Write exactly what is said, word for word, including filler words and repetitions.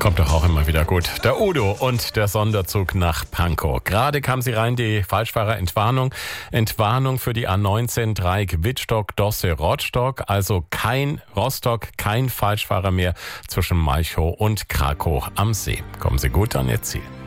Kommt doch auch immer wieder gut. Der Udo und der Sonderzug nach Pankow. Gerade kam sie rein, die Falschfahrer-Entwarnung. Entwarnung für die A neunzehn Dreieck Wittstock, Dosse, Rostock. Also kein Rostock, kein Falschfahrer mehr zwischen Malchow und Krakow am See. Kommen Sie gut an Ihr Ziel.